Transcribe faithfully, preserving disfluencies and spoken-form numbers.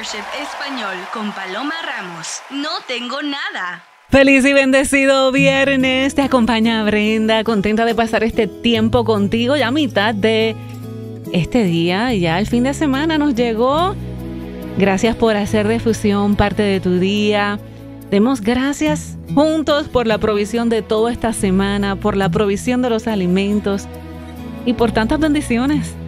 MasterChef Español con Paloma Ramos. No tengo nada. Feliz y bendecido viernes. Te acompaña Brenda, contenta de pasar este tiempo contigo. Ya a mitad de este día, ya el fin de semana nos llegó. Gracias por hacer de Fusión parte de tu día. Demos gracias juntos por la provisión de toda esta semana, por la provisión de los alimentos y por tantas bendiciones